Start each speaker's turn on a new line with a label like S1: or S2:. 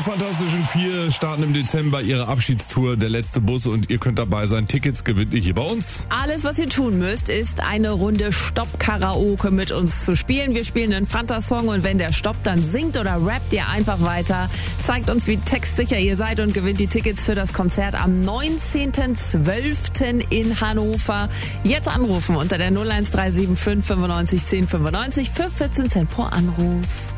S1: Fantastischen Vier starten im Dezember ihre Abschiedstour, der letzte Bus, und ihr könnt dabei sein. Tickets gewinnt ihr hier bei uns.
S2: Alles, was ihr tun müsst, ist eine Runde Stopp-Karaoke mit uns zu spielen. Wir spielen einen Fanta-Song und wenn der stoppt, dann singt oder rappt ihr einfach weiter. Zeigt uns, wie textsicher ihr seid und gewinnt die Tickets für das Konzert am 19.12. in Hannover. Jetzt anrufen unter der 01375 95 10 95 für 14 Cent pro Anruf.